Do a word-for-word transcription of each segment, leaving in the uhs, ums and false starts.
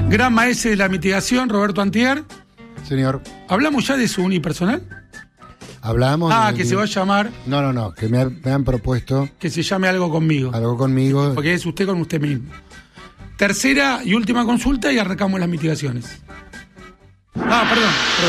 Gran maestre de la mitigación, Roberto Antier. Señor. ¿Hablamos ya de su unipersonal? Hablamos. Ah, de, que de, se va a llamar. No, no, no, que me, ha, me han propuesto. Que se llame Algo Conmigo. Algo Conmigo. Porque es usted con usted mismo. Tercera y última consulta y arrancamos las mitigaciones. Ah, perdón, perdón.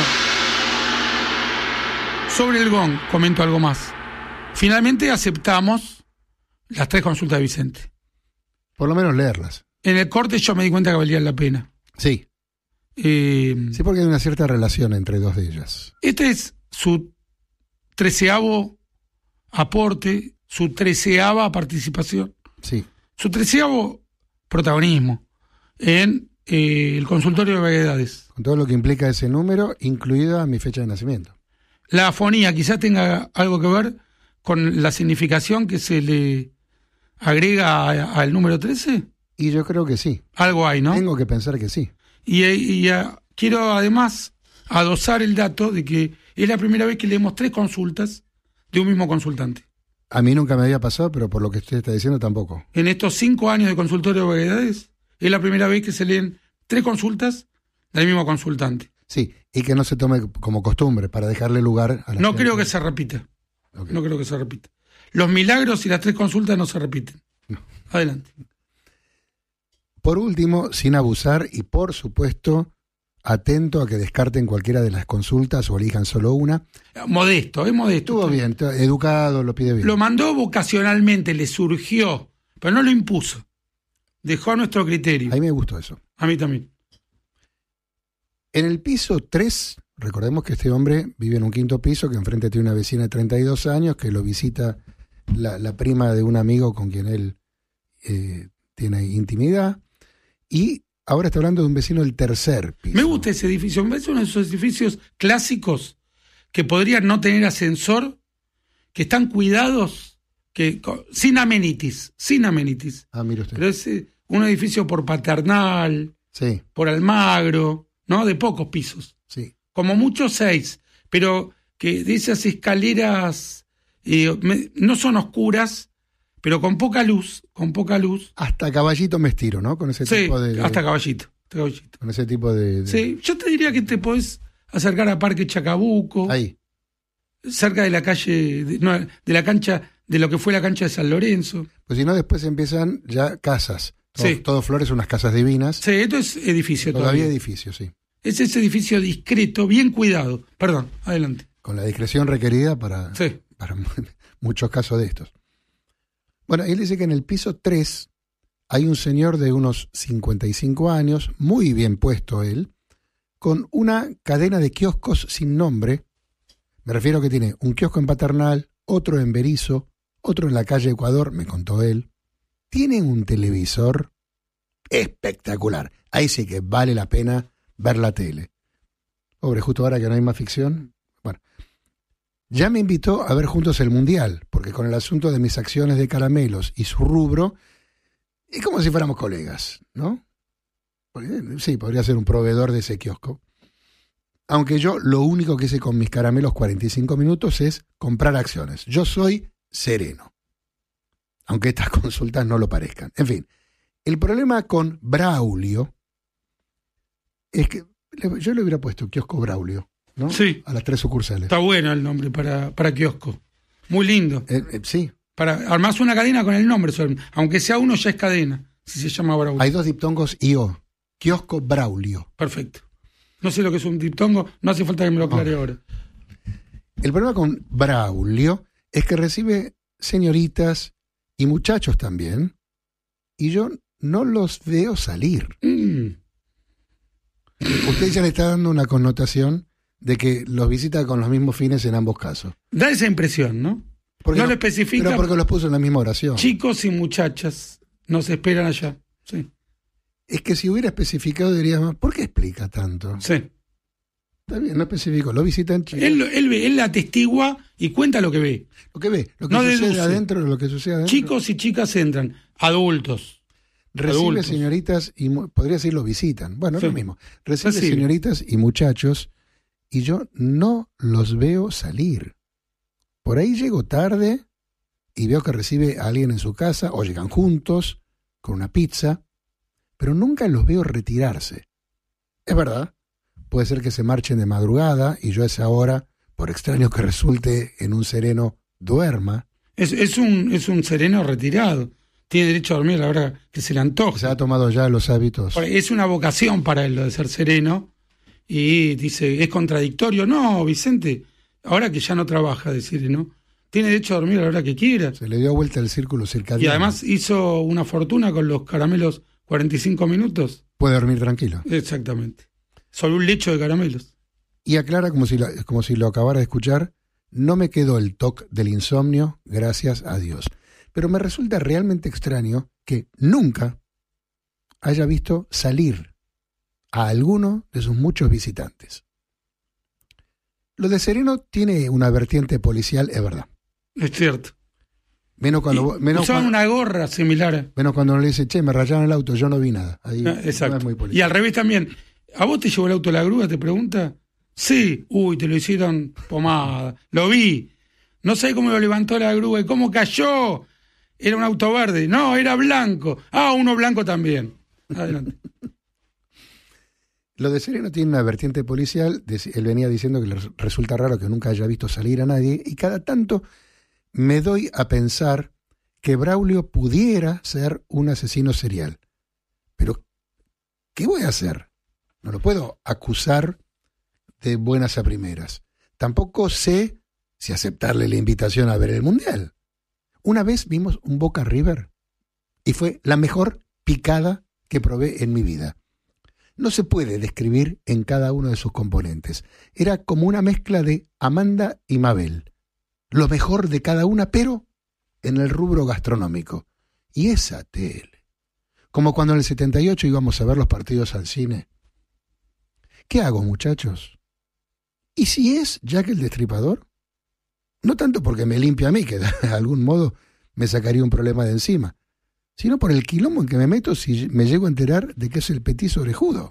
Sobre el gong, comento algo más. Finalmente aceptamos las tres consultas de Vicente. Por lo menos leerlas. En el corte yo me di cuenta que valían la pena. Sí. Eh, sí, porque hay una cierta relación entre dos de ellas. Este es su treceavo aporte, su treceava participación. Sí. Su treceavo protagonismo en eh, el consultorio de vaguedades. Con todo lo que implica ese número, incluida mi fecha de nacimiento. La afonía quizás tenga algo que ver con la significación que se le agrega a, al número trece. Y yo creo que sí. Algo hay, ¿no? Tengo que pensar que sí. Y, y uh, quiero además adosar el dato de que es la primera vez que leemos tres consultas de un mismo consultante. A mí nunca me había pasado, pero por lo que usted está diciendo tampoco. En estos cinco años de consultorio de vaguedades, es la primera vez que se leen tres consultas del mismo consultante. Sí, y que no se tome como costumbre para dejarle lugar a la No gente. creo que se repita. Okay. No creo que se repita. Los milagros y las tres consultas no se repiten. No. Adelante. Por último, sin abusar y por supuesto, atento a que descarten cualquiera de las consultas o elijan solo una. Modesto, es modesto. Estuvo bien, educado, lo pide bien. Lo mandó vocacionalmente, le surgió, pero no lo impuso. Dejó a nuestro criterio. A mí me gustó eso. A mí también. En el piso tres, recordemos que este hombre vive en un quinto piso, que enfrente tiene una vecina de treinta y dos años, que lo visita la, la prima de un amigo con quien él eh, tiene intimidad. Y ahora está hablando de un vecino del tercer piso. Me gusta ese edificio. Me parece uno de esos edificios clásicos que podrían no tener ascensor, que están cuidados, que sin amenities, sin amenities. Ah, mire usted. Pero es eh, un edificio por Paternal, sí. por Almagro, ¿no? De pocos pisos. Sí. Como mucho seis, pero que de esas escaleras eh, me, no son oscuras, pero con poca luz, con poca luz. Hasta Caballito me estiro, ¿no? Con ese sí, tipo de... hasta Caballito, hasta Caballito. Con ese tipo de, de... Sí, yo te diría que te podés acercar a Parque Chacabuco. Ahí. Cerca de la calle, de, no, de la cancha, de lo que fue la cancha de San Lorenzo. Pues si no, después empiezan ya casas. Todo, sí. todo Flores, unas casas divinas. Sí, esto es edificio todavía. Todavía edificio, sí. Es ese edificio discreto, bien cuidado. Perdón, adelante. Con la discreción requerida para, sí. para muchos casos de estos. Bueno, él dice que en el piso tres hay un señor de unos cincuenta y cinco años, muy bien puesto él, con una cadena de kioscos sin nombre. Me refiero a que tiene un kiosco en Paternal, otro en Berizo, otro en la calle Ecuador, me contó él. Tiene un televisor espectacular. Ahí sí que vale la pena ver la tele. Pobre, justo ahora que no hay más ficción. Bueno, ya me invitó a ver juntos el Mundial, porque con el asunto de mis acciones de caramelos y su rubro, es como si fuéramos colegas, ¿no? Porque, sí, podría ser un proveedor de ese kiosco. Aunque yo lo único que hice con mis caramelos cuarenta y cinco minutos es comprar acciones. Yo soy sereno. Aunque estas consultas no lo parezcan. En fin, el problema con Braulio es que yo le hubiera puesto kiosco Braulio, ¿no? Sí. A las tres sucursales. Está bueno el nombre para, para kiosco. Muy lindo. Eh, eh, sí. Para armarse una cadena con el nombre, aunque sea uno ya es cadena, si se llama Braulio. Hay dos diptongos I O. Kiosco Braulio. Perfecto. No sé lo que es un diptongo, no hace falta que me lo aclare oh. ahora. El problema con Braulio es que recibe señoritas y muchachos también, y yo no los veo salir. Mm. Usted ya le está dando una connotación de que los visita con los mismos fines en ambos casos. Da esa impresión, ¿no? Porque no lo, lo especifica. Pero porque los puso en la misma oración. Chicos y muchachas nos esperan allá. Sí. Es que si hubiera especificado diríamos, ¿por qué explica tanto? Sí. Está bien, no especificó, lo visitan chicos. Él, él, ve, él atestigua y cuenta lo que ve. Lo que ve, lo que no sucede deduce. adentro de lo que sucede adentro. Chicos y chicas entran, adultos. Recibe adultos. señoritas y, podría decir, lo visitan. Bueno, es sí. lo mismo. Recibe Recibe. señoritas y muchachos y yo no los veo salir. Por ahí llego tarde y veo que recibe a alguien en su casa o llegan juntos con una pizza, pero nunca los veo retirarse. Es verdad, puede ser que se marchen de madrugada y yo a esa hora, por extraño que resulte, en un sereno duerma. Es, es, un, es un sereno retirado. Tiene derecho a dormir a la hora que se le antoje. Se ha tomado ya los hábitos. Es una vocación para él lo de ser sereno. Y dice, es contradictorio. No, Vicente, ahora que ya no trabaja de sereno, tiene derecho a dormir a la hora que quiera. Se le dio vuelta el círculo circadiano. Y además hizo una fortuna con los caramelos cuarenta y cinco minutos. Puede dormir tranquilo. Exactamente. Sobre un lecho de caramelos. Y aclara, como si, lo, como si lo acabara de escuchar, no me quedó el toque del insomnio, gracias a Dios. Pero me resulta realmente extraño que nunca haya visto salir a alguno de sus muchos visitantes. Lo de sereno tiene una vertiente policial, es verdad. Es cierto. Menos cuando, menos usaban cuando, una gorra similar. Menos cuando uno le dice, che, me rayaron el auto, yo no vi nada. Ahí ah, exacto. No es muy policial. Y al revés también. ¿A vos te llevó el auto a la grúa? ¿Te pregunta? Sí. Uy, te lo hicieron pomada. Lo vi. No sé cómo lo levantó la grúa y cómo cayó. Era un auto verde. No, era blanco. Ah, uno blanco también. Adelante. Lo de sereno tiene una vertiente policial. Él venía diciendo que le resulta raro que nunca haya visto salir a nadie. Y cada tanto me doy a pensar que Braulio pudiera ser un asesino serial. Pero, ¿qué voy a hacer? No lo puedo acusar de buenas a primeras. Tampoco sé si aceptarle la invitación a ver el Mundial. Una vez vimos un Boca River y fue la mejor picada que probé en mi vida. No se puede describir en cada uno de sus componentes. Era como una mezcla de Amanda y Mabel. Lo mejor de cada una, pero en el rubro gastronómico. Y esa tele. Como cuando en el setenta y ocho íbamos a ver los partidos al cine. ¿Qué hago, muchachos? ¿Y si es Jack el Destripador? No tanto porque me limpia a mí, que de algún modo me sacaría un problema de encima, sino por el quilombo en que me meto si me llego a enterar de que es el petiso orejudo.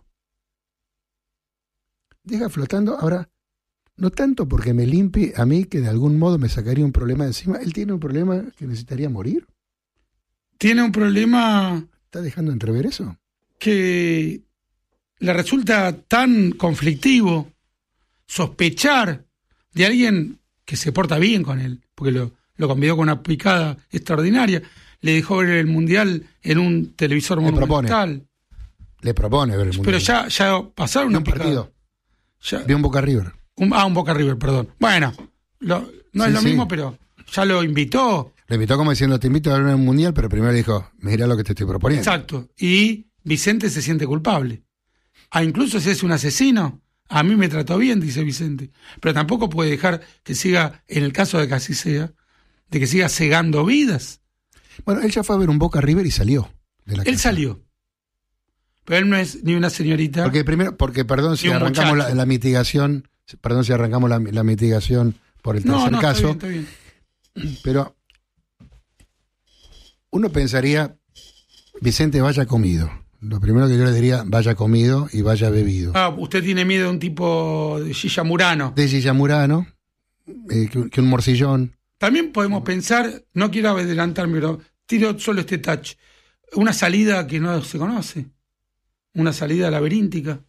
Deja flotando, ahora, no tanto porque me limpie a mí, que de algún modo me sacaría un problema de encima, él tiene un problema que necesitaría morir. Tiene un problema... ¿Está dejando entrever eso? Que le resulta tan conflictivo sospechar de alguien que se porta bien con él, porque lo, lo convidó con una picada extraordinaria, le dejó ver el Mundial en un televisor le monumental. Propone, le propone ver el Mundial. Pero ya, ya pasaron una un picada. partido. Ya, de un Boca River. Un, ah, un Boca River, perdón. Bueno, lo, no sí, es lo sí. mismo, pero ya lo invitó. Lo invitó como diciendo, te invito a ver un Mundial, pero primero le dijo, mira lo que te estoy proponiendo. Exacto. Y Vicente se siente culpable. Ah, incluso si es un asesino, a mí me trató bien, dice Vicente. Pero tampoco puede dejar que siga, en el caso de que así sea, de que siga cegando vidas. Bueno, él ya fue a ver un Boca River y salió de la Él casa. salió. Pero él no es ni una señorita. Porque primero, porque perdón si un arrancamos la, muchacho. la mitigación, perdón si arrancamos la, la mitigación por el tercer no, no, caso, está bien, está bien. pero uno pensaría, Vicente, vaya comido. Lo primero que yo le diría, vaya comido y vaya bebido. Ah, usted tiene miedo de un tipo de Gilla Murano. De Gilla Murano, eh, que, que un morcillón. También podemos pensar, no quiero adelantarme, pero tiro solo este touch, una salida que no se conoce, una salida laberíntica.